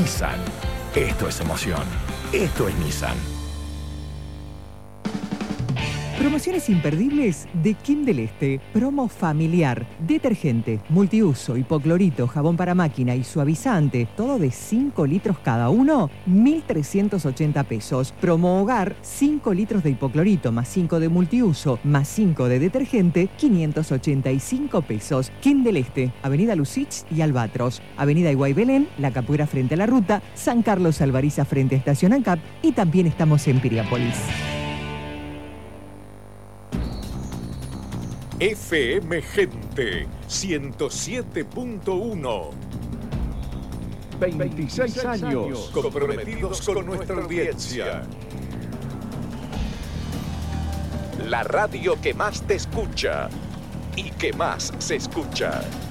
Nissan. Esto es emoción. Esto es Nissan. Promociones imperdibles de Kim del Este. Promo familiar. Detergente, multiuso, hipoclorito, jabón para máquina y suavizante. Todo de 5 litros cada uno. 1.380 pesos. Promo hogar. 5 litros de hipoclorito más 5 de multiuso más 5 de detergente. 585 pesos. Kim del Este. Avenida Lucich y Albatros. Avenida Iguay Belén. La Capuera frente a la ruta. San Carlos Alvariza frente a Estación ANCAP. Y también estamos en Piriápolis. FM Gente 107.1. 26 años comprometidos con nuestra audiencia. La radio que más te escucha y que más se escucha.